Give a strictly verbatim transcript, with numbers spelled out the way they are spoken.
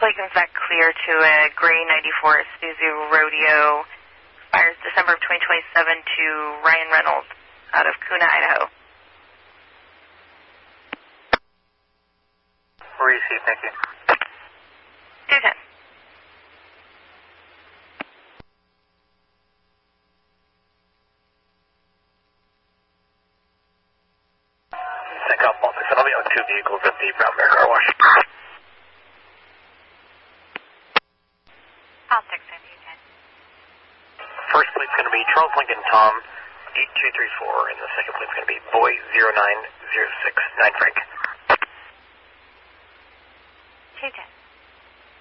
plate comes back clear to a gray ninety-four Isuzu Rodeo. Expires December of twenty twenty-seven to Ryan Reynolds out of Kuna, Idaho. Receive, thank you. two ten. Second Baltic, so I'll be on two vehicles at the Brown Bear Car Wash. I'll six ten, two ten. First plate's going to be Charles Lincoln Tom, eight two three four, and the second plate's going to be Boy zero nine zero six nine Frank. two ten.